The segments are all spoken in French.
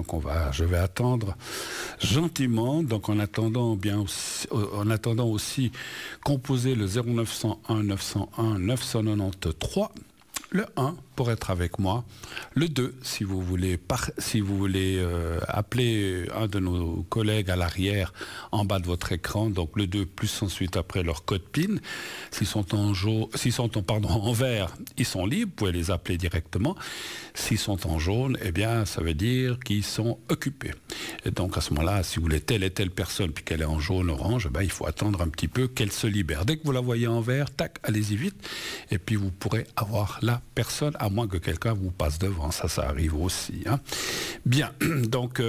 donc je vais attendre gentiment. Donc en attendant aussi composer le 0901 901 993. Le 1 pour être avec moi, le 2 si vous voulez appeler un de nos collègues à l'arrière en bas de votre écran, donc le 2 plus ensuite après leur code PIN. S'ils sont en vert, ils sont libres, vous pouvez les appeler directement. S'ils sont en jaune, eh bien ça veut dire qu'ils sont occupés. Et donc à ce moment-là, si vous voulez telle et telle personne puis qu'elle est en jaune, orange, il faut attendre un petit peu qu'elle se libère. Dès que vous la voyez en vert, tac, allez-y vite et puis vous pourrez avoir la personne, à moins que quelqu'un vous passe devant. Ça arrive aussi. Hein. Bien, donc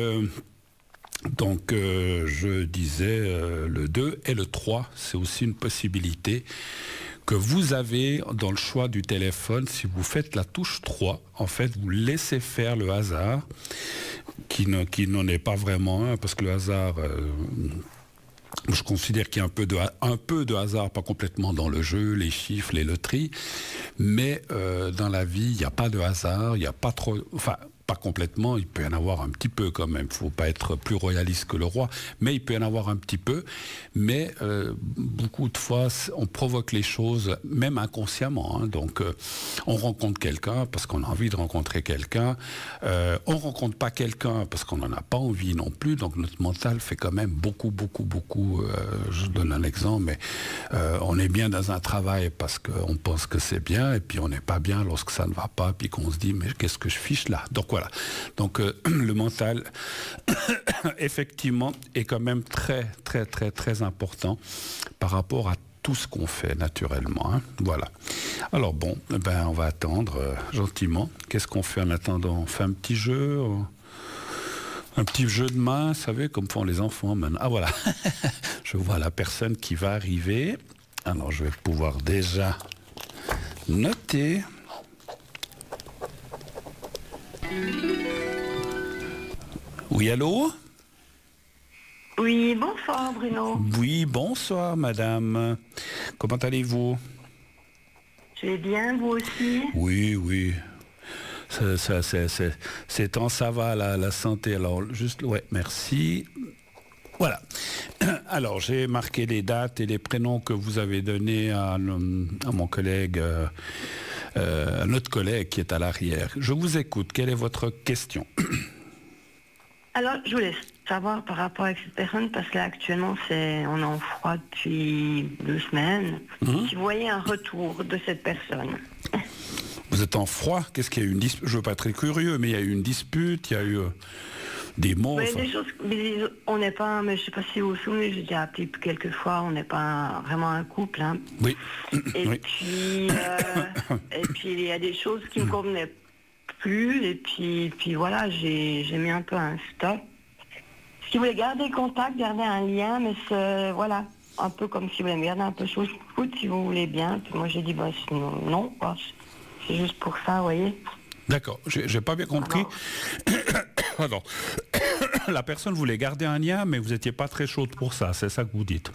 je disais le 2 et le 3, c'est aussi une possibilité que vous avez dans le choix du téléphone. Si vous faites la touche 3, en fait, vous laissez faire le hasard, qui n'en est pas vraiment un, parce que le hasard... je considère qu'il y a un peu de hasard, pas complètement dans le jeu, les chiffres, les loteries, mais dans la vie, il n'y a pas de hasard, il n'y a pas trop... Enfin, pas complètement, il peut y en avoir un petit peu quand même, il ne faut pas être plus royaliste que le roi, mais il peut y en avoir un petit peu, mais beaucoup de fois, on provoque les choses, même inconsciemment, hein, donc on rencontre quelqu'un parce qu'on a envie de rencontrer quelqu'un, on ne rencontre pas quelqu'un parce qu'on n'en a pas envie non plus, donc notre mental fait quand même beaucoup, je donne un exemple, mais on est bien dans un travail parce qu'on pense que c'est bien, et puis on n'est pas bien lorsque ça ne va pas, puis qu'on se dit, mais qu'est-ce que je fiche là? Donc voilà. Donc le mental, effectivement, est quand même très, très, très, très important par rapport à tout ce qu'on fait naturellement. Hein. Voilà. Alors bon, on va attendre gentiment. Qu'est-ce qu'on fait en attendant? On fait un petit jeu de main, vous savez, comme font les enfants maintenant. Ah voilà, je vois la personne qui va arriver. Alors je vais pouvoir déjà noter. Oui, allô? Oui, bonsoir Bruno. Oui, bonsoir madame. Comment allez-vous? Je vais bien, vous aussi? Oui. C'est temps, ça va, la santé. Alors, juste, ouais, merci. Voilà. Alors, j'ai marqué les dates et les prénoms que vous avez donnés à mon collègue, à notre collègue qui est à l'arrière. Je vous écoute. Quelle est votre question? Alors, je voulais savoir par rapport à cette personne, parce que là, actuellement, on est en froid depuis 2 semaines. Si vous voyez un retour de cette personne. Vous êtes en froid? Qu'est-ce qu'il y a eu une dispute? Je ne veux pas être très curieux, mais il y a eu une dispute, il y a eu des mots. Oui, des choses, on n'est pas, mais je ne sais pas si vous vous souvenez, j'ai déjà appelé quelques fois, on n'est pas vraiment un couple. Hein. Oui. Et oui. puis, il y a des choses qui ne me convenaient plus, et puis voilà, j'ai mis un peu un stop. Si vous voulez garder contact, garder un lien, mais voilà, un peu comme si vous voulez garder un peu chose foot, si vous voulez bien. Puis moi j'ai dit non, quoi. C'est juste pour ça, vous voyez. D'accord, j'ai pas bien compris. Pardon. La personne voulait garder un lien, mais vous n'étiez pas très chaude pour ça, c'est ça que vous dites?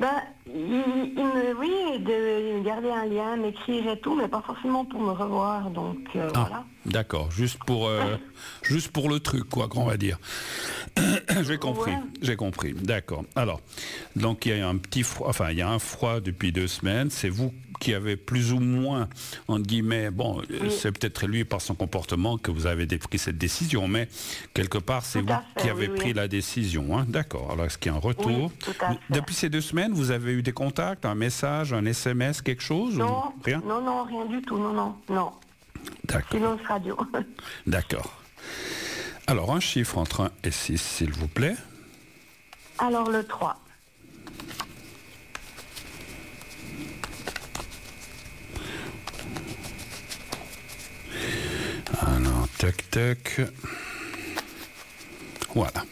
Oui, de garder un lien, m'écrire et tout, mais pas forcément pour me revoir, donc voilà. D'accord, juste pour le truc, quoi, qu'on va dire. J'ai compris, d'accord. Alors, donc il y a il y a un froid depuis 2 semaines, c'est vous qui avez plus ou moins, entre guillemets, c'est peut-être lui par son comportement que vous avez pris cette décision, mais quelque part c'est vous qui avez pris la décision. Hein. D'accord, alors est-ce qu'il y a un retour? Oui, tout à fait. Depuis ces 2 semaines, vous avez eu des contacts, un message, un SMS, quelque chose? Non, ou rien? Non, rien du tout, non. D'accord. Silence radio. D'accord. Alors, un chiffre entre 1 et 6, s'il vous plaît. Alors, le 3. Alors, tac. Voilà.